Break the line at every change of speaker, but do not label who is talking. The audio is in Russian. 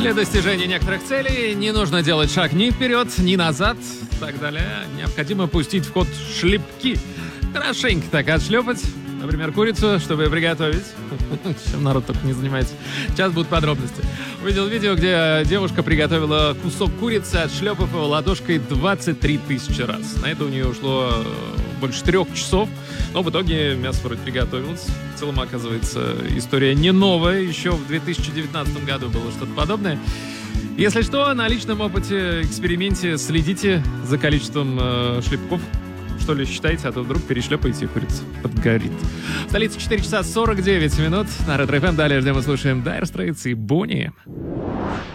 Для достижения некоторых целей не нужно делать шаг ни вперед, ни назад и так далее. Необходимо пустить в ход шлепки. Хорошенько так отшлепать. Например, курицу, чтобы приготовить. Чем народ только не занимается. Сейчас будут подробности. Увидел видео, где девушка приготовила кусок курицы, отшлепав его ладошкой 23 тысячи раз. На это у нее ушло больше 3 часов. Но в итоге мясо вроде приготовилось. В целом, оказывается, история не новая. Еще в 2019 году было что-то подобное. Если что, на личном опыте, эксперименте следите за количеством шлепков. Что ли, считайте, а то вдруг перешлепаете и курица подгорит. В столице 4 часа 49 минут. На Ретро ФМ далее ждем и слушаем Dire Straits и Bonnie.